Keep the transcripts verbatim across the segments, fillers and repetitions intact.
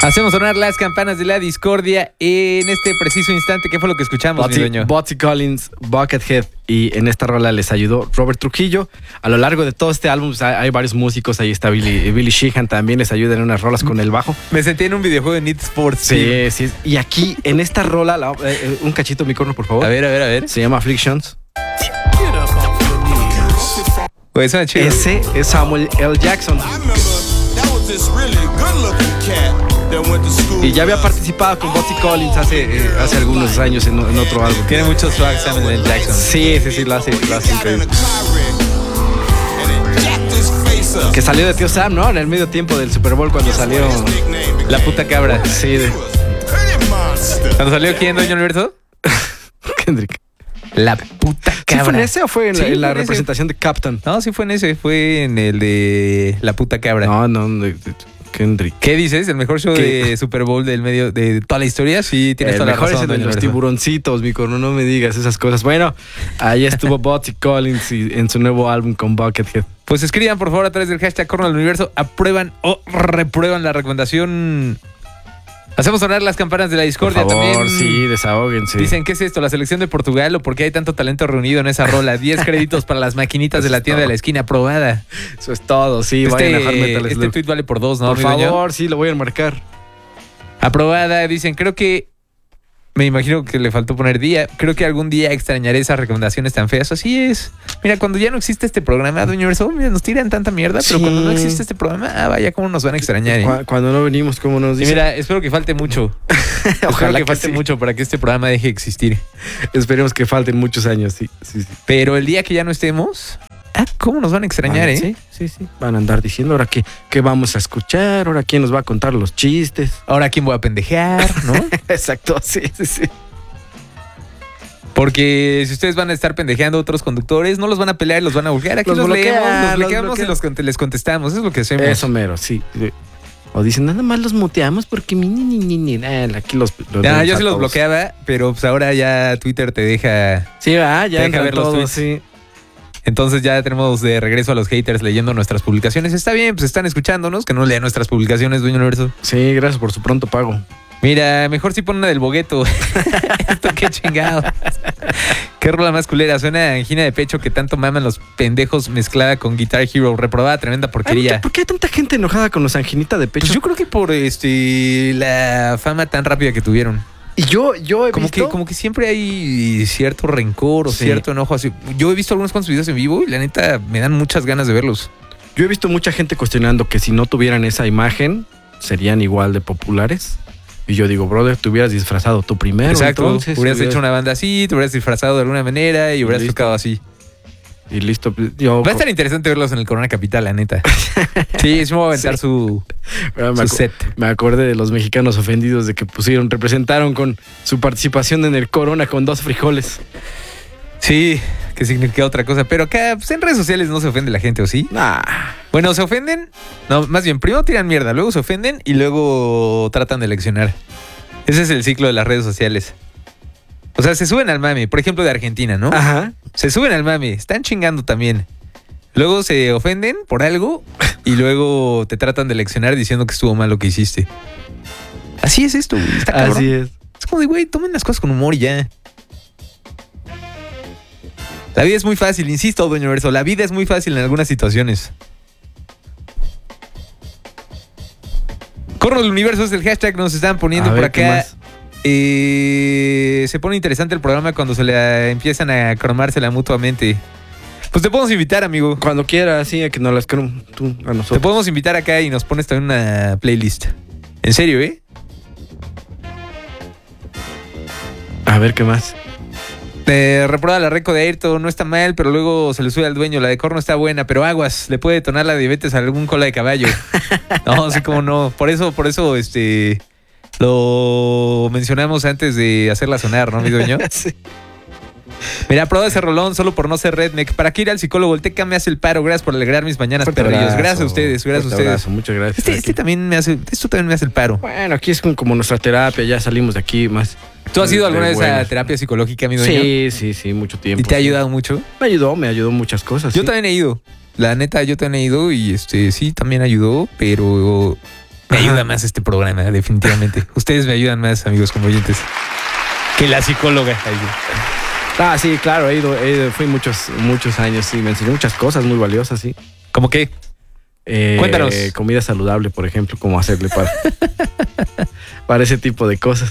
Hacemos sonar las campanas de la discordia en este preciso instante. ¿Qué fue lo que escuchamos, mi dueño? Bootsy Collins, Buckethead, y en esta rola les ayudó Robert Trujillo. A lo largo de todo este álbum pues, hay, hay varios músicos. Ahí está Billy, Billy Sheehan, también les ayuda en unas rolas con el bajo. Me sentí en un videojuego de Need for Speed. Sí, sí. Y aquí, en esta rola, la, eh, un cachito, mi corno, por favor. A ver, a ver, a ver. Se llama Afflictions. Pues suena chido. Ese es Samuel L. Jackson. Y ya había participado con Bootsy Collins hace, eh, hace algunos años en, en otro álbum. Tiene muchos swag Samuel L. Jackson. Sí, sí, sí, lo hace, lo hace increíble. Que salió de Tío Sam, ¿no? En el medio tiempo del Super Bowl cuando salió La puta cabra. Sí, de... ¿Cuando salió quién, Doña Alberto? Kendrick. La puta cabra. ¿Sí fue en ese o fue en sí, la, en la en representación ese. de Captain? No, sí fue en ese. Fue en el de La puta cabra. No, no, de, de Kendrick. ¿Qué dices? ¿El mejor show ¿Qué? de Super Bowl del medio de toda la historia? Sí, tienes el toda la razón. El mejor es el de los tiburoncitos, mi corno, no me digas esas cosas. Bueno, ahí estuvo Bootsy Collins y en su nuevo álbum con Buckethead. Pues escriban, por favor, a través del hashtag Corno del Universo. Aprueban o reprueban la recomendación. Hacemos sonar las campanas de la discordia. Por favor, también. Sí, desahóguense. Dicen, ¿qué es esto? ¿La selección de Portugal o por qué hay tanto talento reunido en esa rola? diez créditos para las maquinitas de la tienda todo. de la esquina, aprobada. Eso es todo, sí. Este, vayan a Hard Metal este tweet vale por dos, ¿no? Por favor, dueño? sí, lo voy a marcar. Aprobada, dicen, creo que... Me imagino que le faltó poner día. Creo que algún día extrañaré esas recomendaciones tan feas. Así es. Mira, cuando ya no existe este programa, Doña Universo, mira, nos tiran tanta mierda, sí. Pero cuando no existe este programa, ah, vaya, cómo nos van a extrañar. ¿eh? Cu- cuando no venimos, cómo nos dicen. Y mira, espero que falte mucho. Ojalá que, que falte sí. mucho para que este programa deje de existir. Esperemos que falten muchos años, sí, sí, sí. Pero el día que ya no estemos, ah, cómo nos van a extrañar, ah, ¿eh? Sí, sí, sí. Van a andar diciendo ahora qué, qué vamos a escuchar, ahora quién nos va a contar los chistes. Ahora quién voy a pendejear, ¿no? Exacto, sí, sí, sí. Porque si ustedes van a estar pendejeando a otros conductores, no los van a pelear y los van a buscar. Aquí los, los bloquean, leemos, los bloqueamos los y los les contestamos. Eso es lo que hacemos. Eso mero, sí. O dicen, nada más los muteamos porque mi ni ni ni ni. Aquí los, los ah, yo sí los bloqueaba, pero pues ahora ya Twitter te deja. Sí, va, ya te deja ver los tweets. Sí. Entonces ya tenemos de regreso a los haters leyendo nuestras publicaciones. Está bien, pues están escuchándonos, que no lean nuestras publicaciones, Dueño Universo. Sí, gracias por su pronto pago. Mira, mejor si pone una del Bogueto. Esto qué chingado. Qué rola más culera. Suena a angina de pecho que tanto maman los pendejos mezclada con Guitar Hero. Reprobada, tremenda porquería. Ay, ¿por qué hay tanta gente enojada con los anginita de pecho? Pues yo creo que por este la fama tan rápida que tuvieron. Y yo, yo he como visto... Que, como que siempre hay cierto rencor o sí. cierto enojo así. Yo he visto algunos cuantos videos en vivo y la neta me dan muchas ganas de verlos. Yo he visto mucha gente cuestionando que si no tuvieran esa imagen, serían igual de populares. Y yo digo, brother, te hubieras disfrazado tú primero. Exacto, entonces, hubieras, hubieras hecho una banda así, te hubieras disfrazado de alguna manera y hubieras y tocado así. Y listo. Yo, Va a estar interesante verlos en el Corona Capital, la neta. Sí, sí me voy a aventar sí. su, su me set. Me acordé de los mexicanos ofendidos de que pusieron, representaron con su participación en el Corona con dos frijoles. Sí, que significa otra cosa. Pero acá, pues en redes sociales no se ofende la gente, ¿o sí? Nah. Bueno, se ofenden. No, más bien, primero tiran mierda, luego se ofenden y luego tratan de leccionar. Ese es el ciclo de las redes sociales. O sea, se suben al mame, por ejemplo, de Argentina, ¿no? Ajá. Se suben al mame, están chingando también. Luego se ofenden por algo y luego te tratan de leccionar diciendo que estuvo mal lo que hiciste. Así es esto, güey. Está cabrón. Así es. Es como de, güey, tomen las cosas con humor y ya. La vida es muy fácil, insisto, Doña Universo. La vida es muy fácil en algunas situaciones. Corno del Universo es el hashtag que nos están poniendo a por ver, acá. Eh, se pone interesante el programa cuando se le empiezan a cromársela mutuamente. Pues te podemos invitar, amigo. Cuando quieras, sí, a que nos las crom tú a nosotros. Te podemos invitar acá y nos pones también una playlist. En serio, ¿eh? A ver, ¿qué más? Eh, reprueba la reco de Ayrton, no está mal, pero luego se le sube al dueño. La de Corno está buena, pero aguas, le puede detonar la diabetes a algún cola de caballo. No, sí, como no. Por eso, por eso, este, lo mencionamos antes de hacerla sonar, ¿no, mi dueño? Sí. Mira, prueba ese rolón solo por no ser redneck. ¿Para qué ir al psicólogo? El Teca me hace el paro. Gracias por alegrar mis mañanas, perrillos. Gracias a ustedes, gracias a ustedes. Abrazo, muchas gracias. Este, este también me hace, esto también me hace el paro. Bueno, aquí es como, como nuestra terapia, ya salimos de aquí más. ¿Tú has ido alguna vez a terapia psicológica, mi dueño? Sí, sí, sí, mucho tiempo. ¿Y te ha sí. ayudado mucho? Me ayudó, me ayudó muchas cosas. Yo sí. también he ido. La neta, yo también he ido y este sí, también ayudó, pero Me ayuda más este programa, definitivamente. Ustedes me ayudan más, amigos convoyentes, que la psicóloga. Ah, sí, claro, he ido, he ido, fui muchos, muchos años, sí, me enseñó muchas cosas muy valiosas, sí. ¿Cómo qué? Eh, Cuéntanos. Comida saludable, por ejemplo, cómo hacerle para, para ese tipo de cosas.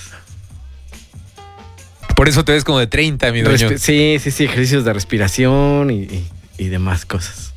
Por eso te ves como de treinta, mi dueño. Respi- sí, sí, sí, ejercicios de respiración y, y, y demás cosas.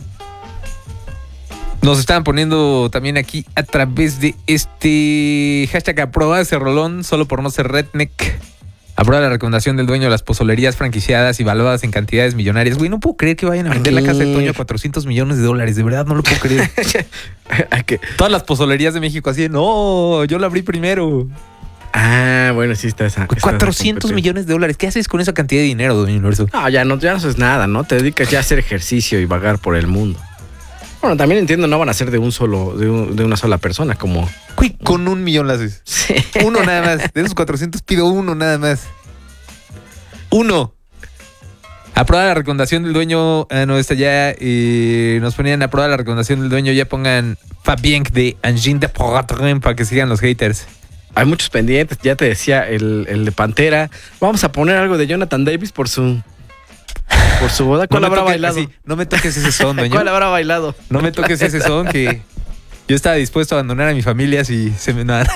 Nos estaban poniendo también aquí a través de este hashtag aproba ese rolón solo por no ser redneck. Aprueba la recomendación del dueño de las pozolerías franquiciadas y valuadas en cantidades millonarias. Güey, no puedo creer que vayan a vender la casa de Toño a cuatrocientos millones de dólares. De verdad, no lo puedo creer. Todas las pozolerías de México así, no, yo la abrí primero. Ah, bueno, sí está esa. Está cuatrocientos millones de dólares. ¿Qué haces con esa cantidad de dinero, Doña Universo? No, ya no, ya no haces nada, ¿no? Te dedicas ya a hacer ejercicio y vagar por el mundo. Bueno, también entiendo, no van a ser de un solo, de, un, de una sola persona, como. Güey, con un millón las haces. Sí. Uno nada más. De esos cuatrocientos pido uno nada más. Uno. Aprueba la recomendación del dueño. Ah, no, está ya. Eh, nos ponían aprueba la recomendación del dueño. Ya pongan Fabien de Angine de Porratren para que sigan los haters. Hay muchos pendientes, ya te decía, el, el de Pantera. Vamos a poner algo de Jonathan Davis por su por su boda. ¿Cuál No me habrá toques- bailado? así, no me toques ese son, dueño. ¿Cuál habrá bailado? No me toques ese son que yo estaba dispuesto a abandonar a mi familia si se me... No,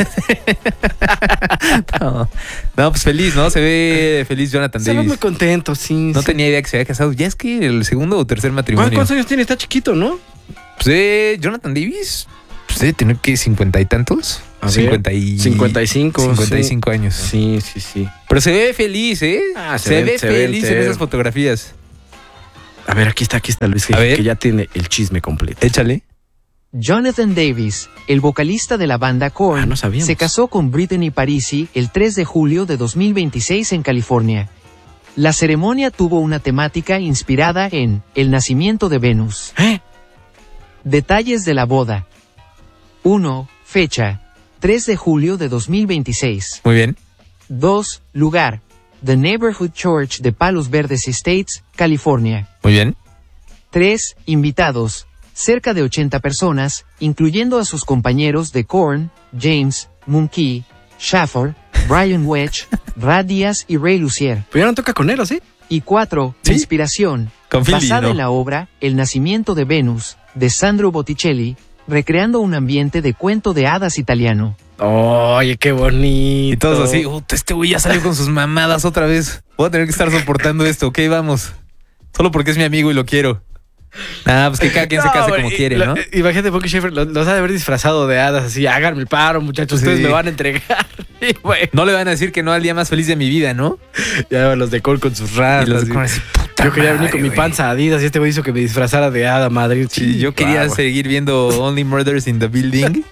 no, no, pues feliz, ¿no? Se ve feliz Jonathan Se ve Davis. muy contento, sí. No sí. tenía idea que se había casado. Ya es que el segundo o tercer matrimonio. ¿Cuántos años tiene? Está chiquito, ¿no? Pues eh, Jonathan Davis, pues debe tener que cincuenta y tantos. A ver, cincuenta y... cincuenta y cinco, cincuenta y cinco años. Sí, sí, sí. Pero se ve feliz, ¿eh? Ah, se, se ve- ve se ve feliz en entero. esas fotografías. A ver, aquí está, aquí está Luis, que, A ver. que ya tiene el chisme completo. Échale. Jonathan Davis, el vocalista de la banda Korn, Ah, no sabíamos. se casó con Brittany Parisi el tres de julio de dos mil veintiséis en California. La ceremonia tuvo una temática inspirada en el nacimiento de Venus. ¿Eh? Detalles de la boda. uno. Fecha. tres de julio de dos mil veintiséis. Muy bien. dos. Lugar. The Neighborhood Church de Palos Verdes Estates, California. Muy bien. tres. Invitados. Cerca de ochenta personas, incluyendo a sus compañeros de Korn, James, Munky, Schaffer, Brian Wedge, Brad Díaz y Ray Lucier. Pues ya no toca con él, ¿o sí? Y cuatro. ¿Sí? Inspiración. Con Philly, basada ¿no? en la obra El nacimiento de Venus, de Sandro Botticelli, recreando un ambiente de cuento de hadas italiano. Oye, qué bonito. Y todos así, "Puta, este güey ya salió con sus mamadas otra vez. Voy a tener que estar soportando esto, ok, vamos. Solo porque es mi amigo y lo quiero. Ah, pues que cada quien se case No, como y- quiere, la- ¿no? Imagínate, Funky Sheffer los, los ha de haber disfrazado de hadas así. Háganme el paro, muchachos, ustedes Sí. me van a entregar. Y bueno, No le van a decir que no al día más feliz de mi vida, ¿no? ya los de Col con sus Y ratas. los de y- Korn así, puta Yo quería venir madre, con mi güey. panza Adidas y este güey hizo que me disfrazara de hada Madrid. Sí, yo quería Chihuahua. seguir viendo Only Murders in the Building.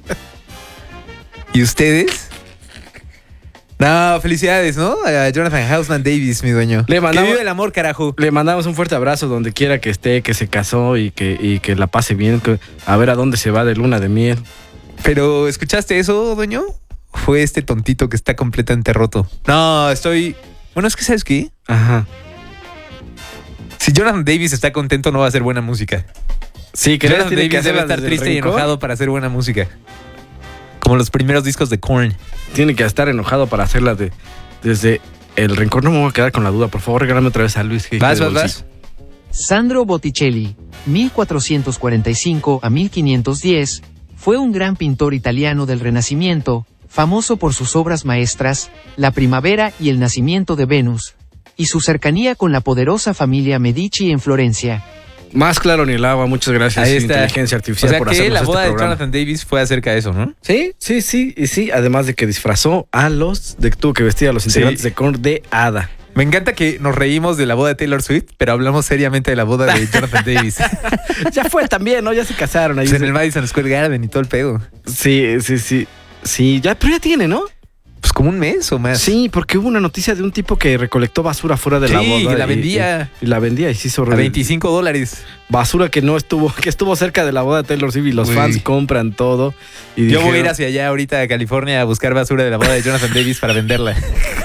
¿Y ustedes? No, felicidades, ¿no? A Jonathan Hausman Davis, mi dueño. Le mandamos- Que vive el amor, carajo. Le mandamos un fuerte abrazo donde quiera que esté, que se casó y que, y que la pase bien. que- a ver a dónde se va de luna de miel. Pero, ¿escuchaste eso, dueño? Fue este tontito que está completamente roto. No, estoy... Bueno, es que, ¿sabes qué? Ajá. Si Jonathan Davis está contento, no va a hacer buena música. Sí, que Jonathan tiene que Davis debe hacerla estar desde el triste y rencor. enojado para hacer buena música. Como los primeros discos de Korn. Tiene que estar enojado para hacerla de, desde el rencor. No me voy a quedar con la duda. Por favor, regálame otra vez a Luis. que- Vas, que vas, de vas. Sandro Botticelli, mil cuatrocientos cuarenta y cinco a mil quinientos diez, fue un gran pintor italiano del Renacimiento, famoso por sus obras maestras, La Primavera y El Nacimiento de Venus, y su cercanía con la poderosa familia Medici en Florencia. Más claro ni el agua. Muchas gracias, Ahí está. inteligencia O artificial, sea por que hacernos la este boda de programa. Jonathan Davis fue acerca de eso, ¿no? Sí, sí, sí, y sí. Además de que disfrazó a los, de tuvo que vestir a los Sí. integrantes de Korn de hada. Me encanta que nos reímos de la boda de Taylor Swift, pero hablamos seriamente de la boda de Jonathan Davis. Ya fue también, ¿no? Ya se casaron ahí. Pues en el Madison Square Garden y todo el pedo. Sí, sí, sí. Sí, ya, pero ya tiene, ¿no? Pues como un mes o más. Sí, porque hubo una noticia de un tipo que recolectó basura fuera de la Sí, boda. que la y- vendía. Y, y la vendía y se hizo A veinticinco dólares. basura que no estuvo, que estuvo cerca de la boda de Taylor Swift y los Uy. fans compran todo. Y Yo voy a dijeron, ir hacia allá ahorita a California a buscar basura de la boda de Jonathan Davis para venderla.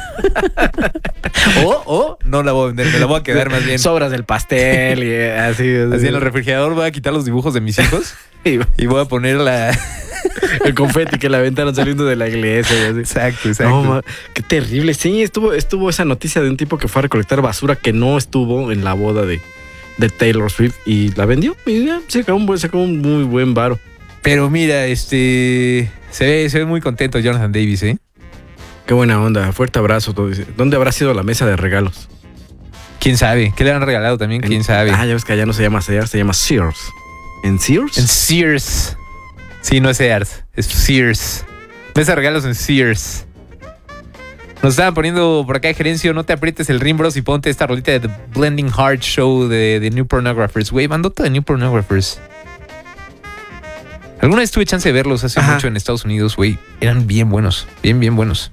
o, o no la voy a vender, me la voy a quedar más bien. sobras del pastel y eh, así. Así en el refrigerador voy a quitar los dibujos de mis hijos Y y voy a poner la... el confeti que la aventaron saliendo de la iglesia. Y así. Exacto, exacto. No, ma, qué terrible. Sí, estuvo, estuvo esa noticia de un tipo que fue a recolectar basura que no estuvo en la boda de, de Taylor Swift y la vendió y ya se sacó un, buen, sacó un muy buen varo. Pero mira, este... Se ve, se ve muy contento Jonathan Davis, ¿eh? Qué buena onda. Fuerte abrazo. Todo. ¿Dónde habrá sido la mesa de regalos? ¿Quién sabe? ¿Qué le han regalado también? ¿Quién En- sabe? Ah, ya ves que allá no se llama Sears, se llama Sears. ¿En Sears? En Sears. Sí, no es Sears, es Sears. Mesa de regalos en Sears. Nos estaban poniendo por acá, Gerencio, no te aprietes el rimbros y ponte esta rolita de The Blending Heart Show de, de New Pornographers. Güey, bandota de New Pornographers. Alguna vez tuve chance de verlos hace Ajá. mucho en Estados Unidos, güey. Eran bien buenos, bien, bien buenos.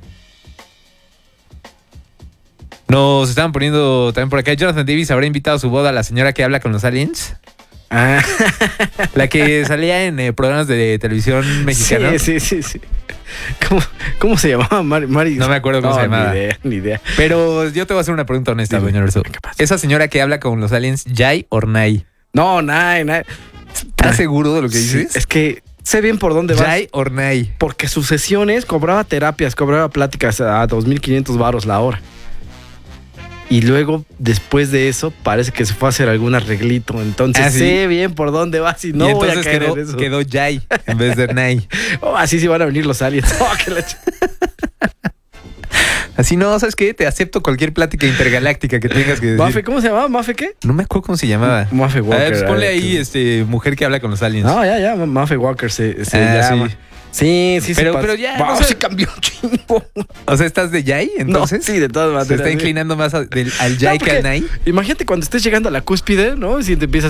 Nos estaban poniendo también por acá. Jonathan Davis habrá invitado a su boda a la señora que habla con los aliens. Ah. La que salía en eh, programas de televisión mexicana. Sí, sí, sí, sí. ¿Cómo, cómo se llamaba? Mari, Mari- No me acuerdo cómo se llamaba. Ni idea, ni idea. Pero yo te voy a hacer una pregunta honesta, Dime, doña Verso. ¿qué pasa? Esa señora que habla con los aliens, ¿Jai o Nay? No, nada, nada. ¿Estás seguro de lo que Sí, dices? es que sé bien por dónde vas. ¿Jai o Nay? Porque sus sesiones cobraba terapias, cobraba pláticas a dos mil quinientos varos la hora. Y luego, después de eso, parece que se fue a hacer algún arreglito. Entonces, ¿Ah, sí? sé bien por dónde vas y no y voy a entonces caer quedó, en eso. quedó Jai en vez de Nay. Oh, así sí van a venir los aliens. Oh, que la ch- Así no, ¿sabes qué? Te acepto cualquier plática intergaláctica que tengas que decir. Mafe, ¿cómo se llamaba? ¿Mafe qué? No me acuerdo cómo se llamaba. Mafe A Walker. ver, pues ponle a ver, ahí, que- este, mujer que habla con los aliens. No, ya, ya, Mafe Walker se, se Ah, llama. sí. Sí, sí, Pero- se pero pasó. ya, Wow, no sé. se cambió un chingo. O sea, ¿estás de Jai entonces? No, sí, de todas maneras. ¿Se está sí. inclinando más a- del- al Jai No, que al porque Nay? Imagínate cuando estés llegando a la cúspide, ¿no? Si te empiezas